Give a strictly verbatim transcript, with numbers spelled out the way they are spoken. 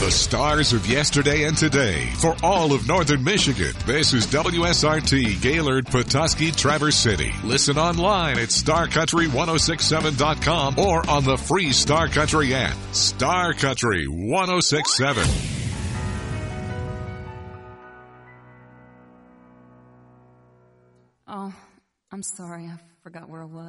The stars of yesterday and today for all of Northern Michigan. This is W S R T Gaylord, Petoskey, Traverse City. Listen online at star country ten sixty-seven dot com or on the free Star Country app. Star Country ten sixty-seven. Oh, I'm sorry. I forgot where I was.